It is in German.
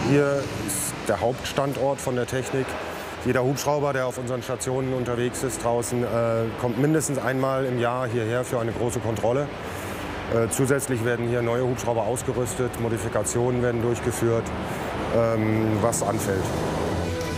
Hier ist der Hauptstandort von der Technik. Jeder Hubschrauber, der auf unseren Stationen unterwegs ist draußen, kommt mindestens einmal im Jahr hierher für eine große Kontrolle. Zusätzlich werden hier neue Hubschrauber ausgerüstet, Modifikationen werden durchgeführt, was anfällt.